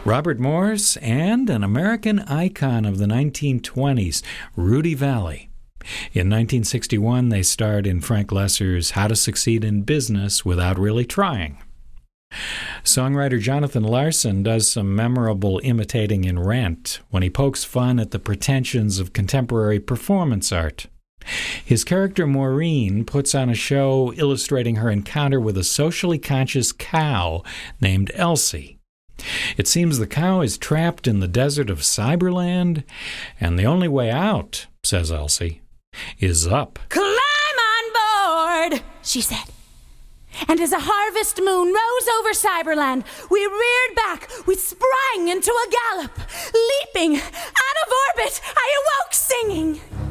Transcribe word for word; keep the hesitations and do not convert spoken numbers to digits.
Robert Morris, and an American icon of the nineteen twenties, Rudy Vallee. In nineteen sixty-one, they starred in Frank Loesser's How to Succeed in Business Without Really Trying. Songwriter Jonathan Larson does some memorable imitating in Rent when he pokes fun at the pretensions of contemporary performance art. His character Maureen puts on a show illustrating her encounter with a socially conscious cow named Elsie. It seems the cow is trapped in the desert of Cyberland, and the only way out, says Elsie, is up. "Climb on board," she said. And as a harvest moon rose over Cyberland, we reared back, we sprang into a gallop. Leaping out of orbit, I awoke singing.